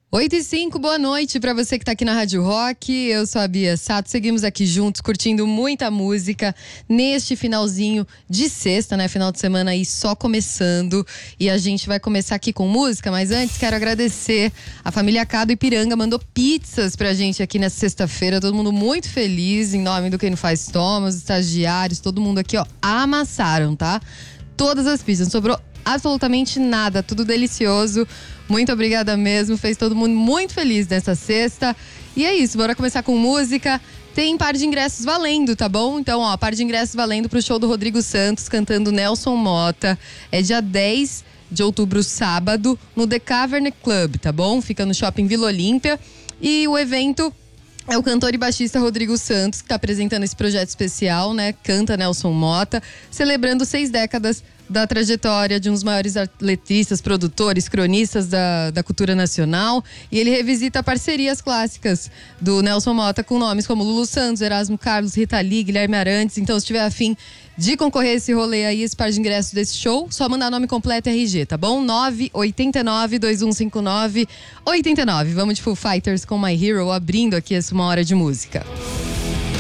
8h05, boa noite pra você que tá aqui na Rádio Rock. Eu sou a Bia Sato, seguimos aqui juntos curtindo muita música neste finalzinho de sexta, né? Final de semana aí só começando. E a gente vai começar aqui com música, mas antes quero agradecer a família Cado Ipiranga, mandou pizzas pra gente aqui nessa sexta-feira. Todo mundo muito feliz, em nome do Quem Não Faz Toma, os estagiários, todo mundo aqui, ó, amassaram, tá? Todas as pizzas, não sobrou absolutamente nada, tudo delicioso. Muito obrigada mesmo, fez todo mundo muito feliz nessa sexta. E é isso, bora começar com música. Tem par de ingressos valendo, tá bom? Então, ó, par de ingressos valendo pro show do Rodrigo Santos cantando Nelson Motta. É dia 10 de outubro, sábado, no The Cavern Club, tá bom? Fica no Shopping Vila Olímpia. E o evento é o cantor e baixista Rodrigo Santos, que tá apresentando esse projeto especial, né? Canta Nelson Motta, celebrando 6 décadas da trajetória de um dos maiores letristas, produtores, cronistas da cultura nacional. E ele revisita parcerias clássicas do Nelson Motta com nomes como Lulu Santos, Erasmo Carlos, Rita Lee, Guilherme Arantes. Então, se tiver afim de concorrer a esse rolê aí, esse par de ingressos desse show, só mandar nome completo e RG, tá bom? 989-2159-89. Vamos de Foo Fighters com My Hero, abrindo aqui essa 1 hora de música.